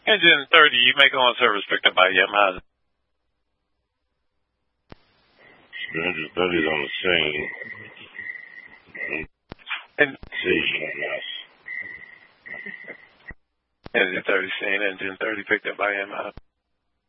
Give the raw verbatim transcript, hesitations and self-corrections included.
Engine thirty, you make on service picked up by Yamaha. Engine thirty is on the scene. And See, Engine thirty seen, engine thirty picked up by Yamaha.